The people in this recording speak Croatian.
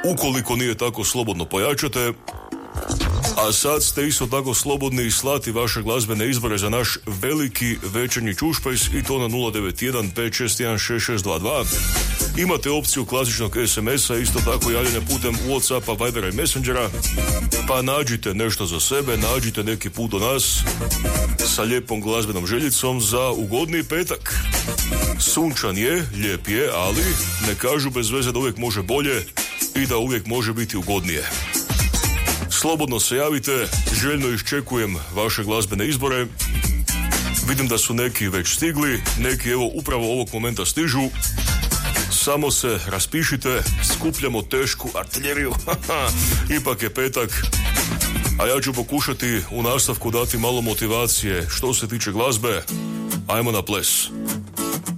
Ukoliko nije tako, slobodno pojačate. A sad ste isto tako slobodni slati vaše glazbene izbore za naš veliki večernji čušpajs i to na 091 561 6622. Imate opciju klasičnog SMS-a, isto tako javljanje putem Whatsappa, Vibera i Messengera. Pa nađite nešto za sebe, nađite neki put do nas sa lijepom glazbenom željicom za ugodni petak. Sunčan je, lijep je, ali ne kažu bez veze da uvijek može bolje i da uvijek može biti ugodnije. Slobodno se javite, željno iščekujem vaše glazbene izbore. Vidim da su neki već stigli, neki evo upravo ovog momenta stižu. Samo se raspišite, skupljamo tešku artiljeriju. Ipak je petak, a ja ću pokušati u nastavku dati malo motivacije što se tiče glazbe. Ajmo na ples.